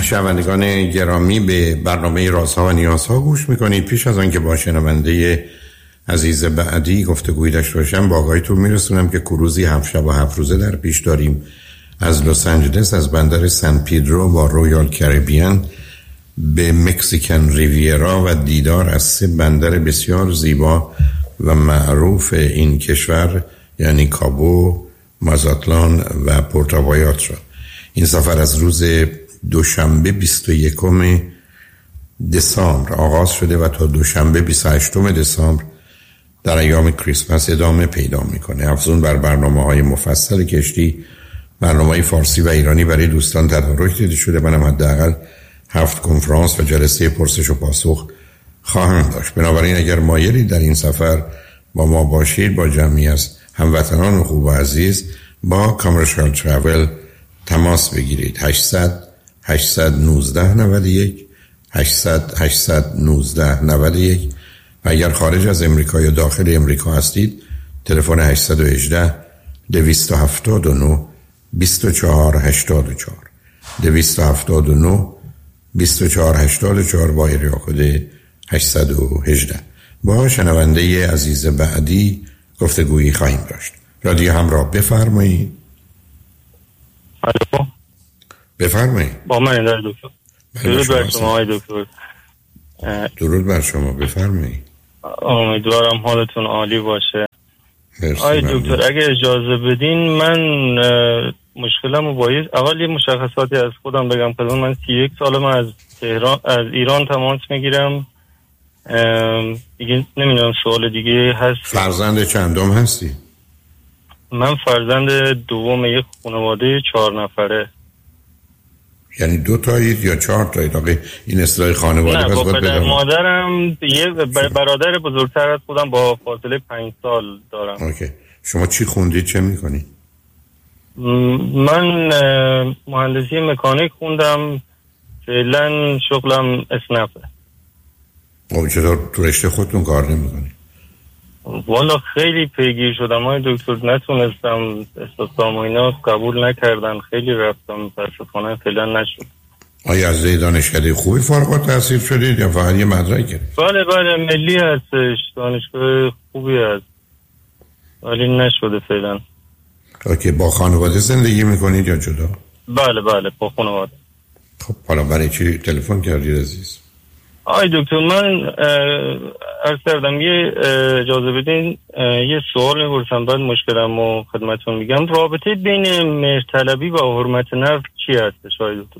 شنوندگان گرامی، به برنامه رازها و نیازها گوش میکنید. پیش از آن که با شنونده عزیز بعدی گفتگویی داشته باشم، با آقایتون میرسونم که کروزی 7 شب و 7 روزه در پیش داریم از لس آنجلس، از بندر سن پیدرو با رویال کریبیان به مکزیکن ریویرا و دیدار از 3 بندر بسیار زیبا و معروف این کشور، یعنی کابو، مازاتلان و پورتوایاترا. این سفر از روز دوشنبه 21 دسامبر آغاز شده و تا دوشنبه 28 دسامبر در ایام کریسمس ادامه پیدا میکنه. افزون بر برنامه‌های مفصل کشتی، برنامه‌های فارسی و ایرانی برای دوستان تدارک داده شده. منم حداقل 7 کنفرانس و جلسه پرسش و پاسخ خواهم داشت. بنابراین اگر مایلید در این سفر با ما باشید، با جمعی از هموطنان خوب و عزیز با کامرشال تراول تماس بگیرید. 800-819-91 800-819-91 و اگر خارج از امریکا یا داخل امریکا هستید تلفن 818-279-2484 279-2484 با ایریا کد 818. با شنونده عزیز بعدی گفتگویی خواهیم داشت. رادیو همراه، بفرمایید. الو، بفرمایید. با من در دکتر. درود بر شما آقای دکتر. درود بر شما، بفرمایید. امیدوارم حالتون عالی باشه. آقای دکتر اگه اجازه بدین من مشکلمو باید اول یه مشخصاتی از خودم بگم. خدمت من 31 سالم از ایران تماس میگیرم. دیگه نمیدونم سوال دیگه هست. فرزند چندم هستی؟ من فرزند دوم یک خانواده 4 نفره. یعنی 2 تایید یا 4 تایید؟ آقای این اصطلاح خانواده نه، پس با باید پدر بدم. مادرم یه برادر بزرگتر از خودم با فاصله 5 سال دارم. اوکی. شما چی خوندید، چه میکنی؟ من مهندسی مکانیک خوندم. فعلا شغلم اسنپه. چطور تو رشته خودتون کار نمیکنی؟ والا خیلی پیگیر شدم های دکتر، نتونستم استخدام و اینا قبول نکردن. خیلی رفتم متاسفانه فعلا نشد. آیا از دانشکده خوبی فارغ التحصیل شدید یا فقط یه مدرک گرفتید؟ بله ملی هستش، دانشگاه خوبی هست ولی نشده فعلا. اوکی. با خانواده زندگی میکنید یا جدا؟ بله با خانواده. خب حالا برای چی تلفن کردید عزیز؟ آی دکتر من عرض کردم یه اجازه بدین یه سوال میپرسم بعد مشکلمو خدمتتون میگم. رابطه بین مهرطلبی و حرمت نفس چی هستش آی دکتر؟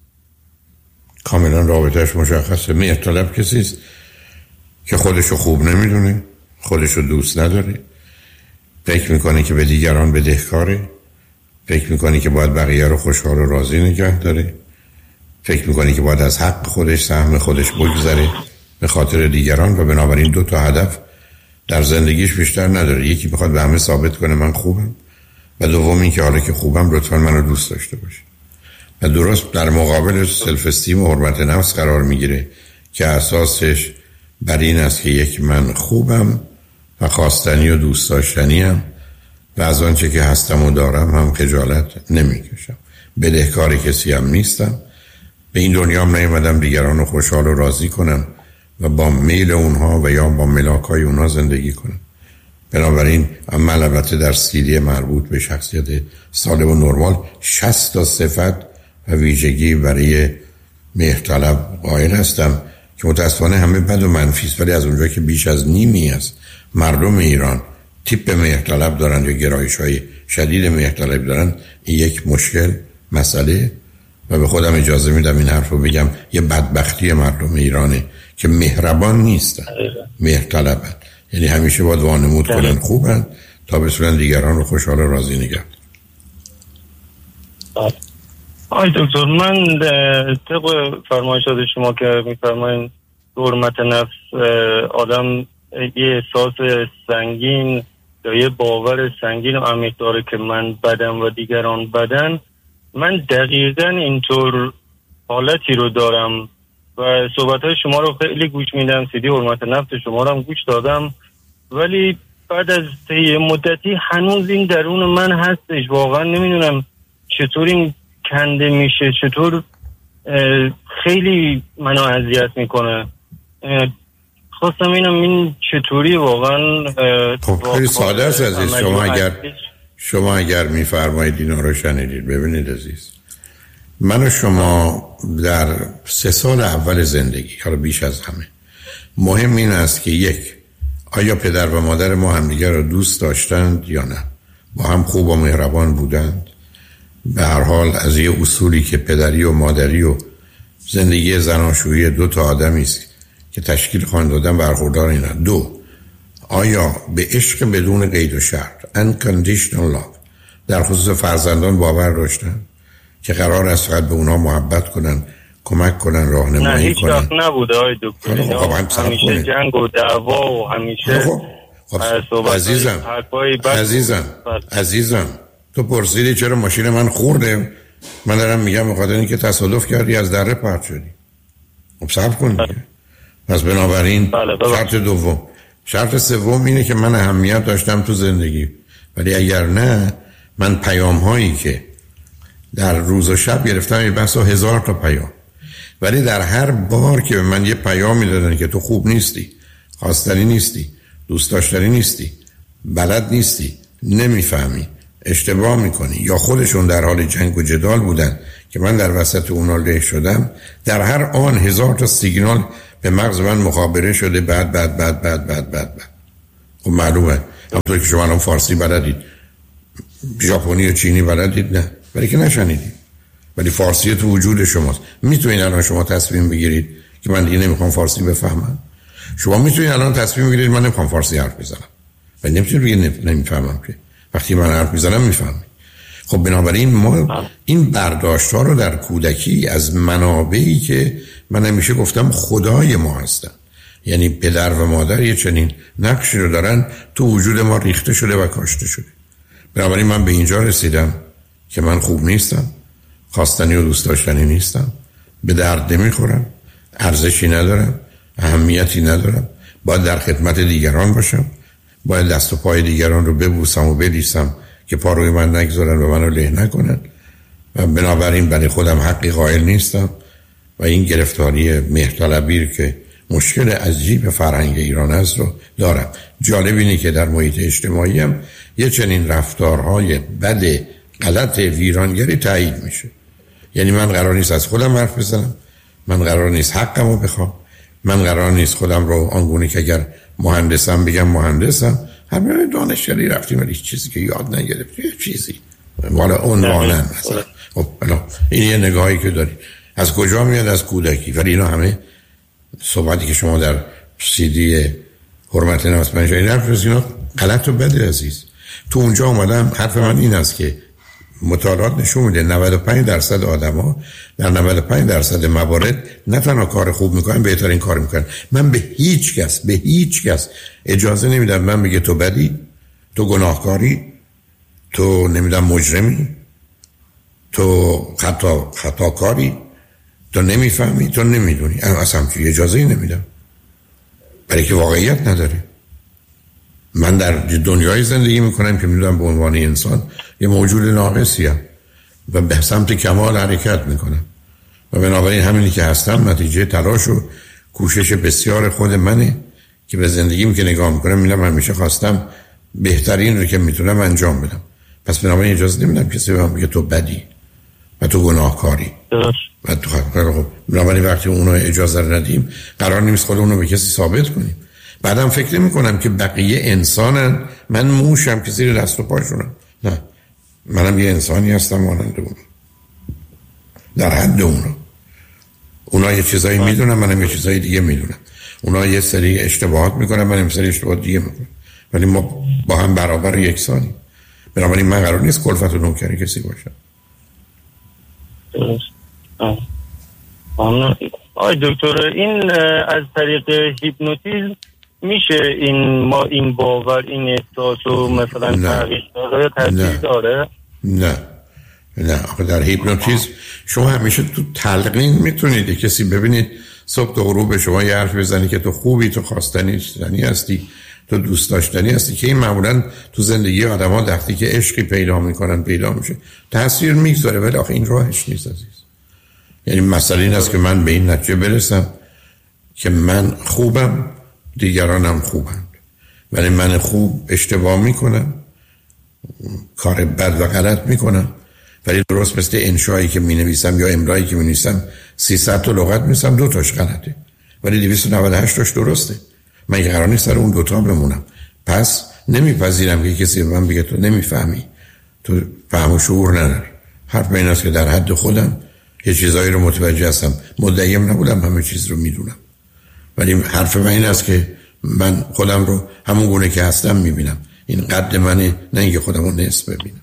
کاملا رابطهش مشخصه. مهرطلب کسی است که خودشو خوب نمیدونه، خودشو دوست نداره، فکر میکنه که به دیگران بدهکاره، فکر میکنه که باید بقیه رو خوشحال و راضی نگه داره، فکر میکنه که باید از حق خودش، سهم خودش بگذره به خاطر دیگران و بنابراین 2 تا هدف در زندگیش بیشتر نداره. یکی بخواد به همه ثابت کنه من خوبم و دوم این که حالا که خوبم لطفاً منو دوست داشته باشه. و درست در مقابل سلف استیم و حرمت نفس قرار میگیره که اساسش بر این است که یک من خوبم و خواستنی و دوست داشتنیم و از آنچه که هستم و دارم هم خجالت نمیکشم، بدهکار کسی هم نیستم، به این دنیا هم نیومدم دیگران رو خوشحال و راضی کنم و با میل اونها و یا با ملاکای اونها زندگی کنم. بنابراین اما البته در سیدی مربوط به شخصیت سالم و نرمال 60 تا صفت و ویژگی برای مهرطلب قائل هستم که متاسفانه همه بد و منفی است، ولی از اونجا که بیش از نیمی از مردم ایران تیپ مهرطلب دارن یا گرایش‌های شدید مهرطلب دارن، این یک مشکل، مسئله و به خودم اجازه میدم این حرف رو بگم یه بدبختی مردم ایرانه که مهربان نیستن، مهرطلبن. یعنی همیشه باید وانمود کنن خوبن تا بتونن دیگران رو خوشحال و راضی نگه دارن. آی دکتر من طبق فرمایشات شما که میفرمایین حرمت نفس آدم یه احساس سنگین یا یه باور سنگین و عمیق داره که من بدم و دیگران بدن. من دقیقاً اینطور حالتی رو دارم و صحبت‌های شما رو خیلی گوش میدم، سیدی حرمت نفس شما رو هم گوش دادم، ولی بعد از طی مدتی هنوز این درون من هستش. واقعا نمیدونم چطور این کنده میشه، چطور خیلی منو اذیت میکنه. خواستم این چطوری واقعا. خب خیلی ساده است عزیز. شما اگر میفرمایید اینا رو شنیدید، ببینید عزیز، من و شما در 3 سال اول زندگی، حالا بیش از همه، مهم این است که یک، آیا پدر و مادر ما همدیگر رو دوست داشتند یا نه، با هم خوب و مهربان بودند. به هر حال از یه اصولی که پدری و مادری و زندگی زناشویی 2 تا آدمی است که تشکیل خانواده برخوردار اینا. 2، آیا به عشق بدون قید و شرط unconditional love در خصوص فرزندان باور داشتن که قرار است فقط به اونا محبت کنن، کمک کنن، راهنمایی کنن؟ نه، هیچ وقت نبوده آقای دکتر. همیشه جنگ و دعوا و همیشه عزیزم تو پرسیدی چرا ماشین من خورده، من دارم میگم بخاطر اینکه تصادف کردی از دره پرت شدی. خب صبر کن دیگه. پس بنابراین شرط دوم. شرط سوم اینه که من اهمیت داشتم تو زندگی، ولی اگر نه، من پیام هایی که در روز و شب گرفتم بسا 1000 تا پیام، ولی در هر بار که به من یه پیامی دادن که تو خوب نیستی، خواستنی نیستی، دوست داشتنی نیستی، بلد نیستی، نمیفهمی، اشتباه میکنی، یا خودشون در حال جنگ و جدال بودن که من در وسط اونا له شدم، در هر آن 1000 تا سیگنال به مغز من مخابره شده. بعد خب معلومه همونطور که شما الان فارسی بلدید، ژاپنی و چینی بلدید، نه ولی که نشنیدید، ولی فارسی تو وجود شماست. میتونید الان شما تصمیم بگیرید که من دیگه نمیخوام فارسی بفهمم. شما میتونید الان تصمیم بگیرید من نمیخوام فارسی حرف بزنم، ولی نمیتونید بگید نمیفهمم، که وقتی من حرف میزنم میفهمید. خب بنابراین ما این برداشت ها رو در کودکی از منابعی که من همیشه گفتم خدای ما هستن، یعنی پدر و مادر یه چنین نقشی رو دارن، تو وجود ما ریخته شده و کاشته شده. بنابراین من به اینجا رسیدم که من خوب نیستم، خواستنی و دوست داشتنی نیستم، به درد نمیخورم، ارزشی ندارم، اهمیتی ندارم، باید در خدمت دیگران باشم، باید دست و پای دیگران رو ببوسم و بلیسم که پا روی من نگذارن و منو له نکنن، و بنابراین برای خودم حقی قائل نیستم و این گرفتاری مهرطلبی که مشکل عجیب فرهنگ ایران است رو دارم. جالب اینه که در محیط اجتماعی هم یه چنین رفتارهای بد غلط ویرانگری تایید میشه. یعنی من قرار نیست از خودم حرف بزنم، من قرار نیست حقم رو بخوام، من قرار نیست خودم رو آنگونه که اگر مهندسم بگم مهندسم، همه دانشگاهی رفتیم ولی چیزی که یاد نگرفتیم، چیزی والا عنوانن مثلا. خب این یه نگاهی که داری از کجا میاد؟ از کودکی. ولی اینا همه صحبتی که شما در CD حرمت نفس من شاید حرف اینا غلط و بده عزیز. تو اونجا اومدم حرف من این است که مطالعات نشون میده 95% آدما در 95% موارد نه تنها کار خوب میکنن، بهترین کار میکنن. من به هیچ کس اجازه نمیدم من بگه تو بدی، تو گناهکاری، تو نمیدم مجرمی، تو خطاکاری، تو نمیفهمی، تو نمیدونی. اصلا که اجازه نمیدم، برای که واقعیت نداره. من در دنیای زندگی میکنم که میدونم به عنوان انسان یه موجود ناقصیم و به سمت کمال حرکت میکنم و بنابراین همینی که هستم نتیجه تلاش و کوشش بسیار خود منه که به زندگیم که نگاه میکنم میبینم همیشه خواستم بهترین رو که میتونم انجام بدم. پس بنابراین اجازه نمیدم کسی به من بگه تو بدی و تو گناهکاری و تو خب بنابراین وقتی اونو اجازه ندیم قرار نیست خودمون رو به کسی ثابت کنیم. بعدم فکر نمی کنم که بقیه انسانن، من موشم که زیر دست و پاشونم. نه، منم یه انسانی هستم مانند اون، در حد اونا یه چیزایی میدونم، منم یه چیزایی دیگه میدونم. اونا یه سری اشتباهات میکنن، منم یه سری اشتباهات دیگه میکنم، ولی ما با هم برابر یکسانیم. بنابراین من قرار نیست کلفت و نوکری کسی باشم. آقای دکتر، این از طریق هیپنوتیزم میشه این باور، این احساس و مثلا تغییر داره، تاثیر داره؟ نه آخه در هیپنوتیزم شما همیشه تو تلقین میتونید کسی ببینید صبح تا غروب به شما یه حرف بزنی که تو خوبی، تو خواستنی هستی، تو دوست داشتنی هستی، که این معمولا تو زندگی آدم ها وقتی که عشقی پیدا میشه تاثیر میگذاره، ولی آخه این راهش نیست عزیز. یعنی مسئله این است که من به این نتیجه برسم که من خوبم، دیگرانم خوبند، ولی من خوب اشتباه میکنم، کار بد و غلط میکنم، ولی درست مثل انشایی که می نویسم یا املایی که می نویسم 300 تا لغت می نویسم 2 تاش غلطه ولی 298 تاش درسته. من قرار نیست سر اون 2 تا بمونم. پس نمیپذیرم که کسی به من بگه تو نمیفهمی، تو فهم و شعور نداری. حرف این است که در حد خودم یه چیزایی رو متوجه هستم. مدعیم نبودم همه چیز رو میدونم، ولی حرف من این است که من خودم رو همون گونه که هستم میبینم. این قد منه، نه اینکه خودم رو نصف ببینم.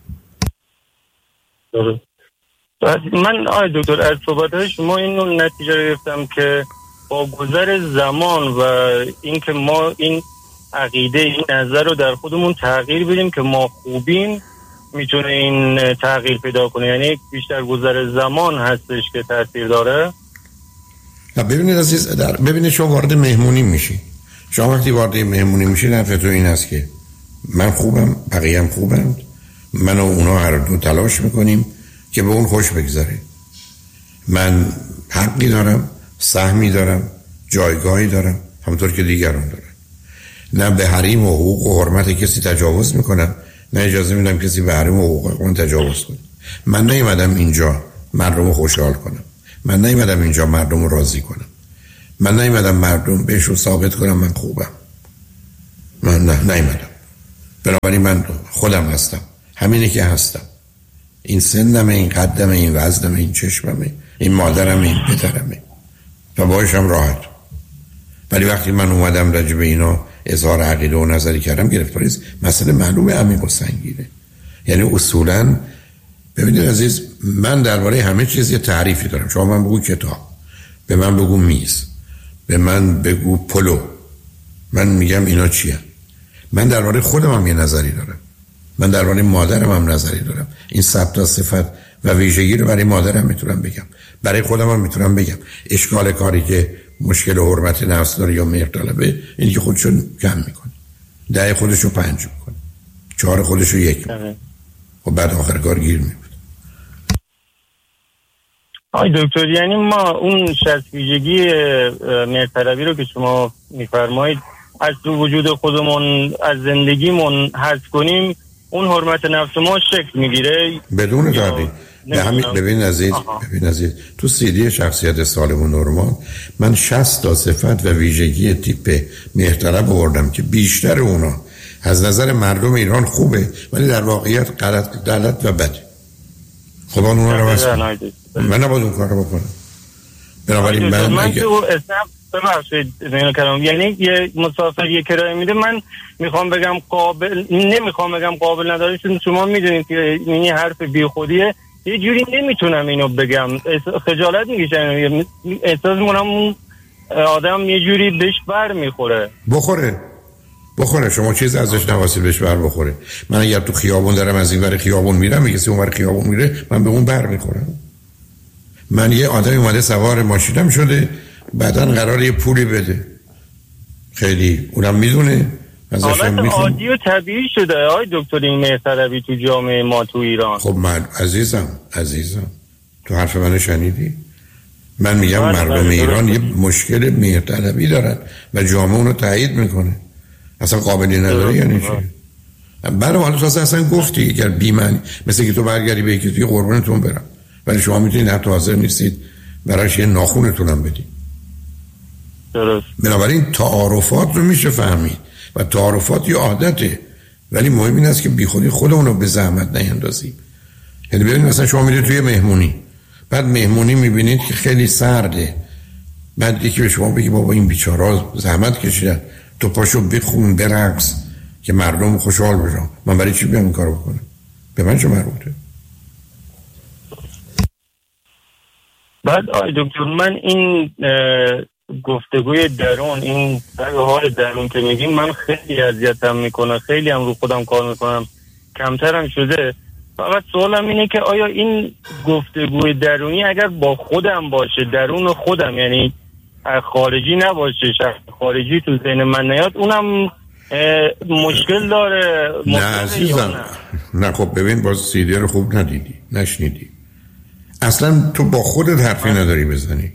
من دکتر از صحبت شما این نتیجه رو گرفتم که با گذر زمان و اینکه ما این عقیده، این نظر رو در خودمون تغییر بدیم که ما خوبیم، میتونه این تغییر پیدا کنه. یعنی بیشتر گذر زمان هستش که تاثیر داره. ببینید عزیز، ببینید شما وارد مهمونی میشی. شما وقتی وارد مهمونی میشی حرف تو این است که من خوبم، بقیه هم خوبند، من و اونا هر دو تلاش میکنیم که به اون خوش بگذره. من حقی دارم، سهمی دارم، جایگاهی دارم، همونطور که دیگران دارن. نه به حریم و حقوق و حرمت کسی تجاوز میکنم، نه اجازه میدم کسی به حریم و حقوق من تجاوز کنه. من نیومدم اینجا مردم رو خوشحال کنم، من نیومدم اینجا مردم رو راضی کنم، من نیومدم مردم بهشون ثابت کنم من خوبم. من نیومدم. بنابراین من خودم هستم، همینه که هستم. این سنمه، این قدمه، این وزنمه، این چشممه، این مادرمه، این پدرمه و باشم راحت. ولی وقتی من اومدم راجع به اینا اظهار عقیده و نظری کردم، گرفتاریست مسئله معلومه عمیق و سنگینه. یعنی اصولاً ببینید عزیز، من درباره همه چیز یه تعریفی دارم. شما من بگو کتاب، به من بگو میز، به من بگو پلو، من میگم اینا چیه. من درباره خودم هم یه نظری دارم، من درباره مادرم هم نظری دارم. این 100 تا صفت و ویژگی رو برای مادرم میتونم بگم، برای خودم هم میتونم بگم. اشکال کاری که مشکل حرمت نفس داره یا مهرطلبه، اینی که خودشو کم میکنه، 10 خودشو 5 میکنه، 4 خودشو 1 میکنه، و بعد آخر کار گیر میفته. دکتر، یعنی ما اون 60 ویژگی مهرطلبی رو که شما میفرمایید از تو وجود خودمون، از زندگیمون حذف کنیم، اون حرمت نفس ما شکل میگیره بدون تردید. ببین عزیز، تو سیدی شخصیت سالم و نرمال من 60 تا صفت و ویژگی تیپ مهرطلب آوردم که بیشتر اونا از نظر مردم ایران خوبه ولی در واقعیت غلط و بده. خب اونا رو واسه من نباید اون کار رو بکنم. بنابراین من تو ببخشید یعنی یه مسافر یه کرایه میده، من میخوام بگم نمیخوام بگم قابل نداره، چون شما میدونید که این حرف بیخودیه، یه جوری نمیتونم اینو بگم، خجالت میکشم، احساس میکنم اون آدم یه جوری بهش بر میخوره. بخوره شما چیز ازش نواسید بهش بر بخوره. من اگر تو خیابون دارم از این ور خیابون میرم، میگه سی اون ور خیابون میره، من به اون بر میخورم. من یه آدمی اومده سوار ماشینم شده، بعداً قراره یه پولی بده، خیلی اونم میدونه حالت عادی و طبیعی شده آقای دکتر این مهرطلبی تو جامعه ما تو ایران. خب من عزیزم تو حرف منو شنیدی؟ من میگم مردم ایران یه مشکل مهرطلبی دارن و جامعه اونو تایید میکنه. اصلا قابلی نداره یعنی چی؟ برای حالا تو اصلا گفتی اگر بی‌معنی مثل که تو برگردی به یکی توی قربونتون برم، ولی شما میتونید حتی حاضر نیستید برایش یه ناخونتون هم بدید. درست. بنابراین تعارفات رو میشه فهمید و تعارفات یه عادته، ولی مهم این است که بی خودی خودمون رو به زحمت نیندازیم. یعنی ببینید مثلا شما میرید توی مهمونی، بعد مهمونی میبینید که خیلی سرده، بعد یکی به شما بگی بابا این بیچاره‌ها زحمت کشیدن، تو پاشو بخون برقص که مردم خوشحال بشن. من برای چی بیام این کارو بکنم؟ به من چه مربوطه؟ بعد آقای دکتر، من این گفتگوی درون، این حال درون که میگیم، من خیلی اذیتم میکنه، خیلی هم رو خودم کار میکنم، کمترم شده. فقط سوالم اینه که آیا این گفتگوی درونی اگر با خودم باشه، درون خودم، یعنی خارجی نباشه، شخص خارجی تو ذهن من نیاد، اونم مشکل داره؟ نه عزیزم، نه. خب ببین، باز سیدی رو خوب ندیدی، نشنیدی. اصلا تو با خودت حرفی نداری بزنی.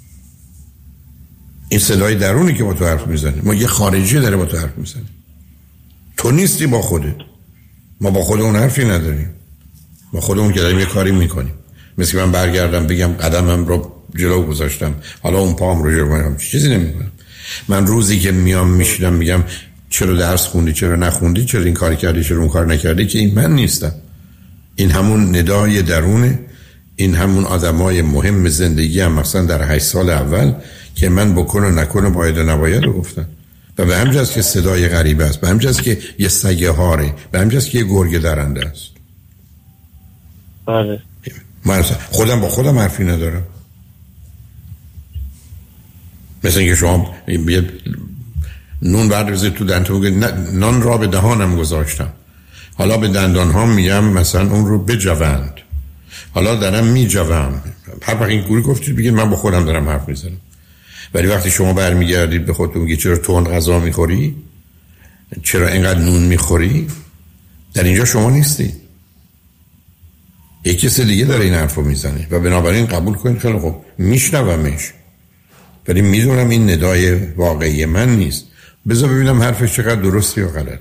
این صدای درونی که با تو حرف میزنه، ما یه خارجی داره با تو حرف میزنه. تو نیستی با خودت. ما با خودمون حرفی نداریم. با خودمون که داریم یه کاری میکنیم. مثل من برگردم بگم قدمم رو جلو گذاشتم، حالا اون پام رو جلو میکنم، چیزی نمیکنم. من روزی که میام میشینم میگم چرا درس خوندی، چرا نخوندی، چرا این کار کردی، چرا اون کار نکردی، که این من نیستم. این همون ندای درونه، این همون آدمای مهم زندگی هم مثلا در 8 سال اول که من بکن و نکن و باید و نباید رو گفتن. و به همجاست که صدای غریبه است، به همجاست که یه سگه هاره، به همجاست که یه گرگ درنده است. بله. من خودم با خودم حرفی ندارم. مثل اینکه شما یه نون بردازید تو دهنتون بگید نان را به دهانم گذاشتم، حالا به دندان ها میگم مثلا اون رو بجوند، حالا دارم میجوم. هر وقت این گوری گفتید بگید من با خودم دارم حرف میزنم. ولی وقتی شما برمیگردید به خودتون میگید چرا تند غذا میخوری، چرا اینقدر نون میخوری، در اینجا شما نیستی، یک کسی دیگه داره این حرفو میزنه و بنابراین قبول کنید خیلی خوب میشنومش، ولی میدونم این ندای واقعی من نیست. بذار ببینم حرفش چقدر درستی یا غلط.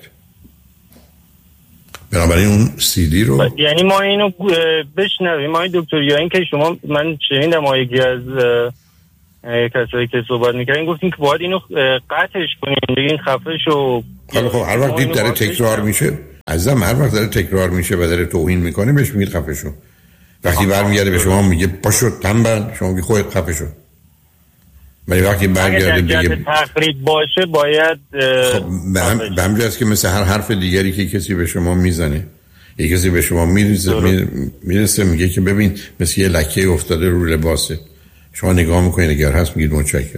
بنابراین اون CD رو یعنی ما اینو بشنویم ما دکتر، یا این که شما من شنیدم یکی از کسایی که صحبت میکردین گفتین که باید اینو قطعش کنین، بگین خفه شو. خب هر وقت دید داره تکرار میشه عزیزم، هر وقت داره تکرار میشه و داره توهین میکنه بهش میگید خفه شو. وقتی برمیگرده به شما میگه پاشو تنبل، شما میگی خودت خفه شو. ولی وقتی برگرده بگه تخریب باشه باید به همجاست که مثل هر حرف دیگری که کسی به شما میزنه، یک کسی به شما میرسه میگه که ببین مثل یه لکه افتاده رو لباسه، شما نگاه میکنید اگر هست میگید متشکرم،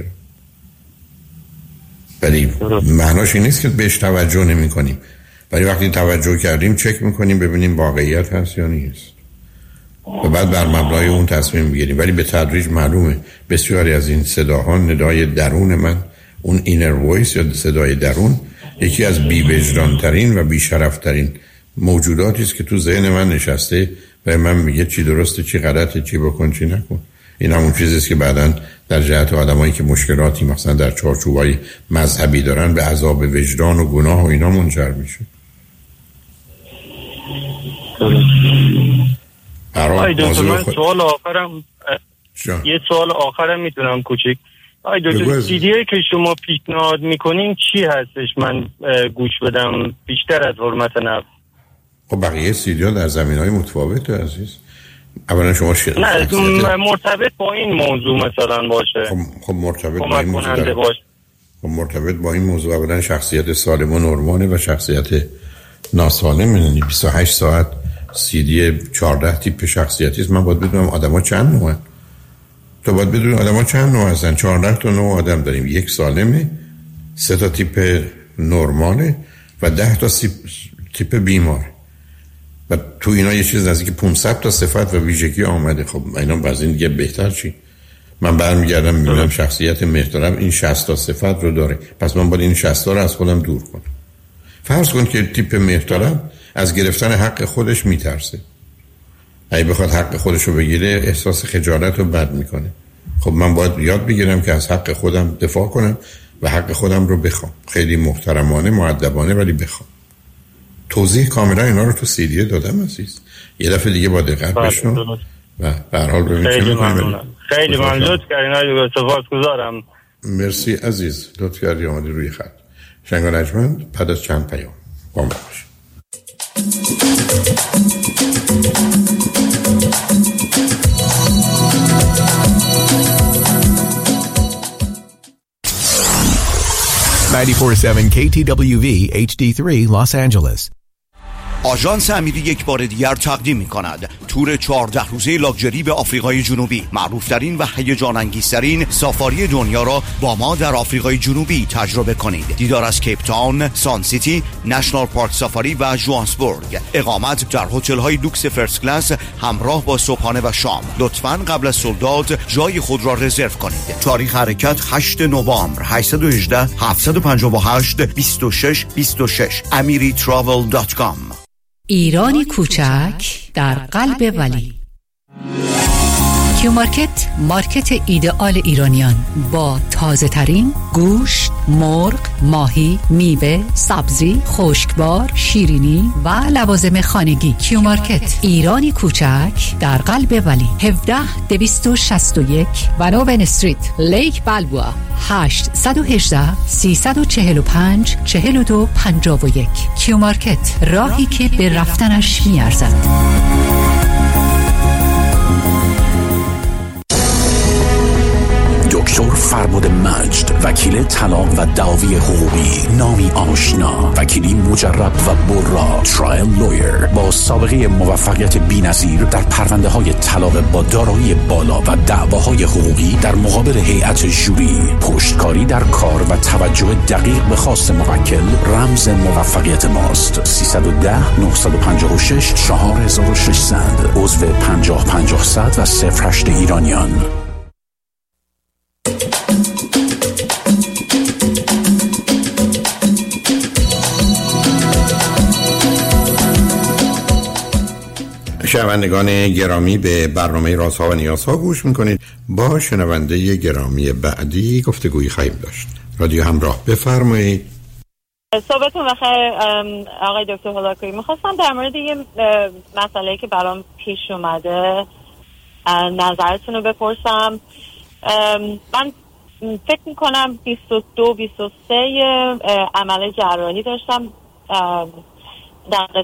ولی معناش این نیست که بهش توجه نمی کنیم. ولی وقتی توجه کردیم چک میکنیم ببینیم واقعیت هست یا نیست و بعد بر مبنای اون تصمیم بگیریم. ولی به تدریج معلومه بسیاری از این صداها ندای درون من، اون اینر وایس یا صدای درون، یکی از بی‌وجدان‌ترین و بی‌شرف‌ترین موجوداتی است که تو ذهن من نشسته و من میگه چی درسته چی غلطه، چی بکن چی نکن. این همون چیزی است که بعداً در جهت آدمایی که مشکلاتی مثلا در چارچوبای مذهبی دارن به عذاب وجدان و گناه و اینا منجر میشه. آی دکتر من سوال آخرم یه سوال آخرم میتونم کوچیک؟ آی دکتر سیدیایی که شما پیشنهاد میکنین چی هستش من گوش بدم بیشتر از حرمت نفس؟ خب بقیه سیدی‌ها در زمینهای متفاوته عزیز. اولا شما نه مرتبط با این موضوع مثلا باشه. خب مرتبط با این موضوع باشه. خب مرتبط با این موضوع اولا شخصیت سالم و نرمانه و شخصیت ناسالم. یعنی 28 ساعت CD 14 تیپ شخصیتی است. من باید بدونم آدما چند نوعن. تو باید بدونی آدما چند نوع هستن. 14 تا نوع آدم داریم. یک سالمه، 3 تا تیپ نرماله و 10 تا تیپ بیمار. و تو اینا یه چیز نزدیک 500 تا صفت و ویژگی آمده. خب اینا باز این دیگه بهتر چی؟ من برمیگردم میبینم شخصیت محترم این 60 تا صفت رو داره، پس من باید این 60 تا رو از خودم دور کنم. فرض کن که تیپ محترم از گرفتن حق خودش میترسه. اگه بخواد حق خودش رو بگیره احساس خجالت رو بد میکنه. خب من باید یاد بگیرم که از حق خودم دفاع کنم و حق خودم رو بخوام، خیلی محترمانه مؤدبانه ولی بخوام. توضیح کاملا اینا رو تو CD دادم عزیز. یه دفعه دیگه با دقت بشنو و به هر حال ببین چه می‌کنم. خیلی ممنون لطف کردین، سپاسگزارم. مرسی عزیز، لطف کردی اومدی روی خط. شنگ و نجمند بعد از چند پیام با ما باش. KTWV HD3 Los Angeles. آژانس امیری یک بار دیگر تقدیم می‌کند تور 14 روزه لاکچری به آفریقای جنوبی. معروف‌ترین و هیجان انگیزترین سافاری دنیا را با ما در آفریقای جنوبی تجربه کنید. دیدار از کیپ تاون، سان سیتی، نشنال پارک سافاری و جوهانسبورگ. اقامت در هتل‌های لوکس فرست کلاس همراه با صبحانه و شام. لطفاً قبل از سولداد جای خود را رزرو کنید. تاریخ حرکت 8 نوامبر. 818 758 2626 amiritravel.com. ایرانی کوچک در قلب ولی. کیو مارکت، مارکت ایدئال ایرانیان با تازه ترین گوشت، مرغ، ماهی، میوه، سبزی، خشکبار، شیرینی و لوازم خانگی. کیو مارکت، ایرانی کوچک در قلب ولی. 17261 ونوون استریت، لیک بالبوا. 818 345 4251. کیو مارکت، راهی که به رفتنش میارزد. دکتر فربد مجد، وکیل طلاق و دعاوی حقوقی، نامی آشنا، وکیلی مجرب و برا، ترایل لویر با سابقه موفقیت بی‌نظیر در پرونده های طلاق با دارایی بالا و دعواهای حقوقی در مقابل هیئت ژوری، پشتکاری در کار و توجه دقیق به خواست موکل رمز موفقیت ماست. 310 956 4600 عضو 50500 و 08 ایرانیان. شنوندگان گرامی، به برنامه رازها و نیازها گوش میکنید. با شنونده گرامی بعدی گفتگویی خواهیم داشت. رادیو همراه، بفرمایید. صحبتون بخیر آقای دکتر هولاکویی. میخواستم در مورد یه مسئله که برام پیش اومده نظرتون رو بپرسم. من فکر میکنم 22-23 عمل جراحی داشتم در